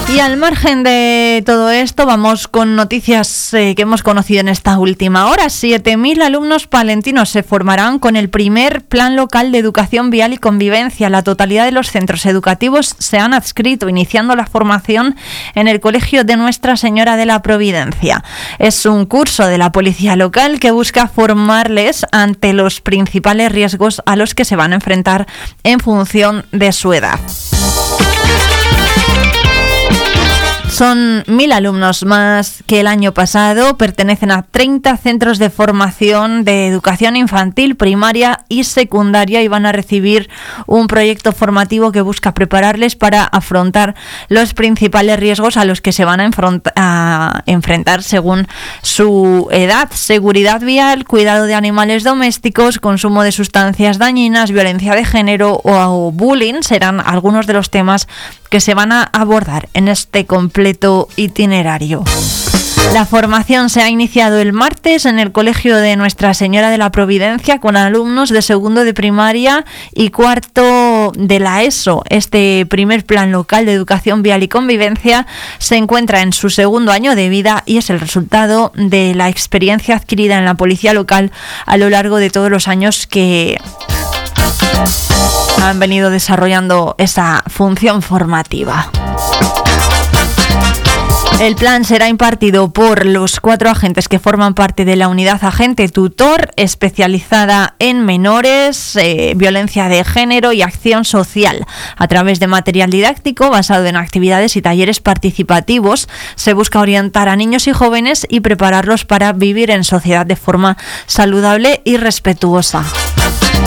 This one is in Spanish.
Y al margen de todo esto, vamos con noticias que hemos conocido en esta última hora. 7.000 alumnos palentinos se formarán con el primer Plan Local de Educación Vial y Convivencia. La totalidad de los centros educativos se han adscrito, iniciando la formación en el Colegio de Nuestra Señora de la Providencia. Es un curso de la Policía Local que busca formarles ante los principales riesgos a los que se van a enfrentar en función de su edad. Son 1.000 alumnos más que el año pasado, pertenecen a 30 centros de formación de educación infantil, primaria y secundaria y van a recibir un proyecto formativo que busca prepararles para afrontar los principales riesgos a los que se van a enfrentar según su edad: seguridad vial, cuidado de animales domésticos, consumo de sustancias dañinas, violencia de género o bullying serán algunos de los temas que se van a abordar en este completo itinerario. La formación se ha iniciado el martes en el Colegio de Nuestra Señora de la Providencia con alumnos de segundo de primaria y cuarto de la ESO. Este primer Plan Local de Educación Vial y Convivencia se encuentra en su segundo año de vida y es el resultado de la experiencia adquirida en la Policía Local a lo largo de todos los años que han venido desarrollando esa función formativa. El plan será impartido por los 4 agentes que forman parte de la unidad agente tutor especializada en menores, violencia de género y acción social. A través de material didáctico basado en actividades y talleres participativos, se busca orientar a niños y jóvenes y prepararlos para vivir en sociedad de forma saludable y respetuosa.